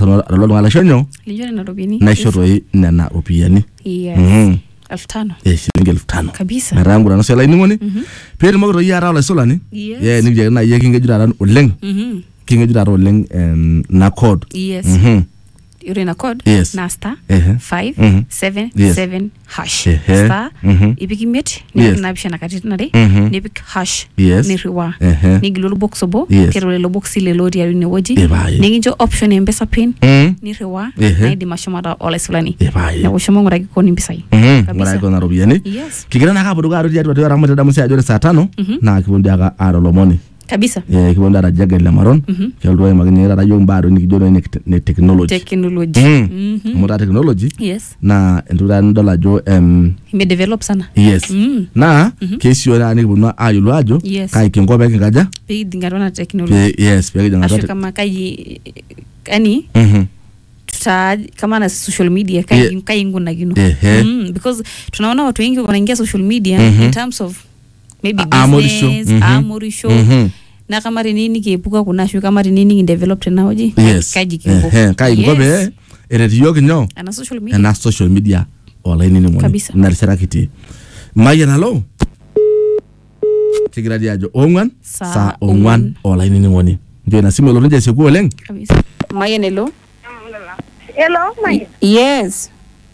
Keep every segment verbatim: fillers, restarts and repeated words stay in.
sano lolo ngala shonyo Lijua na robini. naishotoi nena ropiani Yes. mhm elfu tano. eh shilingi elfu tano Kabisa. narangu na sala ini ngoni Mhm. pere mo ro yara la solani Yes. ye ni je na ye kinge jura oleng Mhm. kinge jura oleng em na code Yes. mhm You're na code. Yes. Na star. ehe five Mhm. seven Yes. seven hash. Ehe. Star. Mhm. Ipiki miet. Yes. Ni napisha na katiti nare. Mhm. Nipik hash. Yes. Ni riwa. Ehe. Ni gilolo box obo. Yes. Kero lelo box ile lori ya rini woji. Ebaye. Ni nginjo option ya mpesa pin. mhm Ni riwa. Ehe. Na idi mashomada ola fulani. ebaye Na ushomo nguraki koni mpisai. mhm Kabisa. ngara ko na ropiani Yes. kigira na kapo duka arudi atu ara mutada musi ajore saa tano Mhm. na kibundi aka aro lomoni Kabisa. eh kibundi ara jaga le maron Mhm. keldo magni ara yo mbaro ni kijono ni ne technology Technology. mhm Mhm. muda technology Yes. na ndura ndola jo em Ime develop sana. yes Mm. na Mhm. kesio na ni kibundi ayulu ajo Yes. kai kingobe kingaja Pegi dingarwa na technology. pe yes pe janga Ashu zote kama kai yani mhm tuta kama na social media kai Yeah. kai nguna gino. Ehe. Mm, because tunaona watu wengi wanaingia social media Mhm. in terms of maybe A- Amori business, show. Mhm. amori show. mhm Na kama nini kiepuka kuna show kama nini in develop technology. yes Kaji kingo. eh kai ngobe Yes. ereti yo kinyo Ana social media. na social media online ni mwoni Kabisa. na risara kiti maya nalo kigira diajo ongwan Saa sa ongwan. ongwan online ni mwoni ndio na simu lolo nje siku oleng Kabisa. Maya nelo. Hello, Maya. Yes.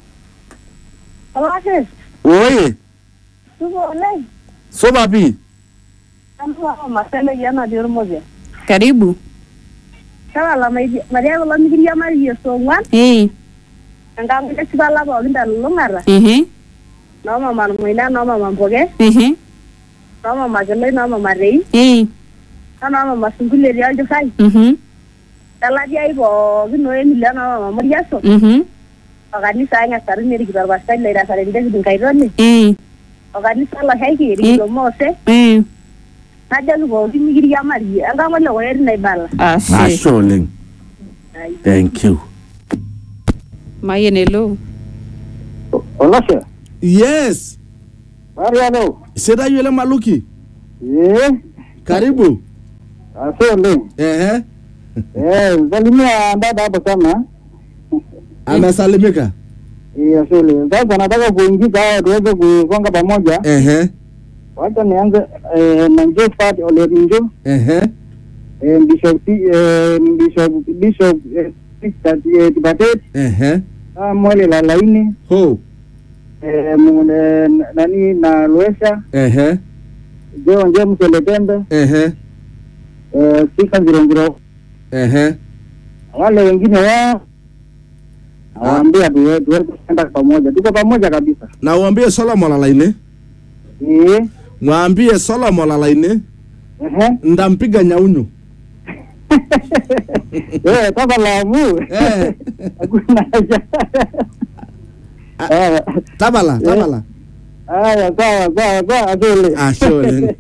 Alafu, oye tuko online. so bapi Amwa maseme yana ndio moja. Karibu. Kala la mai Maria la mikiria Maria so ngwan. Eh. Ngam ke sibala ba nda lungara. Mhm. No mama moina no mama mboge. Mhm. No mama gele no mama rei. Eh. No mama sungule ri aljo sai. Mhm. Kala dia ibo gino eni la no mama Maria so. Mhm. Organisa nya sari ni kibar basta le ra sari ndege din kaironi. Eh. Organisa la haiki ri lo mose. Eh. Najalu bo mikiria Maria. Ngam le ko eri na ibala. Ah, ah shit. sure leng thank you Maya nelo. Olasha, yes Mariano, seda yule maluki eh, karibu asante. ehe Eh, salimia dada hapo sana. amesalimika Eh, asante. Sasa nataka kuingiza tuweze kusonga pamoja. ehe Wacha nianze eh, na Josephat Ole Minjo, ehe eh, Bishop eh, Bishop Bishop eh, Victor eh, Tibatet, ehe ah, Mwele la Laini, ho eh, mune, nani na Luesha, ehe John James Ole Tembe, ehe eh, Sika Zirongiro. ehe Wale wengine wao nawaambia tuwe tuweze kwenda pamoja, tuko pamoja kabisa. na uambie Solomon alaine Eh, mwambie Solomon alaine ehe, ndampiga nyaunyu eh, sasa Lamu, eh hakuna haja. Eh, tabala tabala haya, sawa sawa sawa, asante. ah sure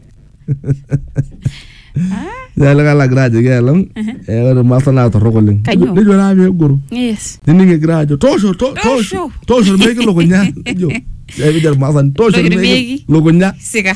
ya la la graje gelam e wala ma fana to rokolin Kanyo. ni jona be guru Yes. ni ngi grajo tosho to tosho tosho me ke logo nya jo e bi jar ma fan tosho Logo me megi. logo nya Sika.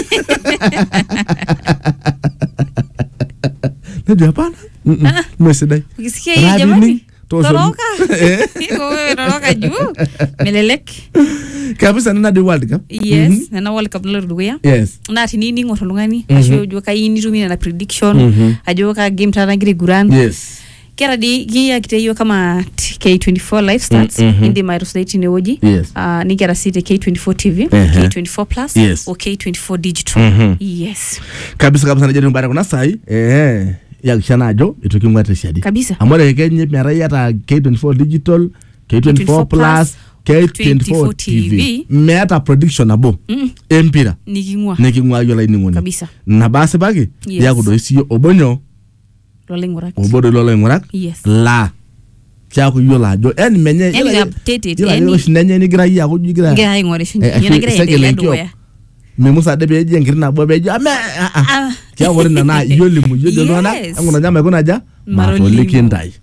ne dia pana me se dai Ukisikia hii jamani? Rabini, tosho. Toroka. Eh. Iko wewe toroka juu. Melelek. kabisa na di world cup Yes. Na World Cup lolo duya. yes Na tinini ngoto lungani. Mhm. Asho jua kai ni tumina na prediction. Mhm. Ajo ka game tana gire guran. yes Kera di gia kiteyo kama K twenty-four live starts. Mm, mhm. Indi Mairos Late ni oji. yes Uh, ni kera site K twenty-four T V, Ehe. K twenty-four plus, Yes. or K twenty-four digital. Mhm. Yes. kabisa kabisa na jeni mbara kuna sai eh ya kishanajo itukimwata shadi Kabisa. amore kenye mera yata K twenty-four digital K twenty-four plus K twenty-four T V meta prediction abo Mm. empira Nikingwa. nekingwa yola iningoni Kabisa. na base bagi Yes. ya kudo isiyo obonyo Lolengorak. obodo lola ngorak Yes. la kya ku yola jo en menye Yani ga updated, ila yani- yo shinenye ni gira ya ku gira Ngira ingore shinji. Eh, Yana gira sege yende lenkyo. ya. me musa de beje ngiri na bo beje ame ah, ah. Ah. kya wori na na yoli mu yojo na Yes. ngona nyama kuna ja Marolimu. matoliki ndai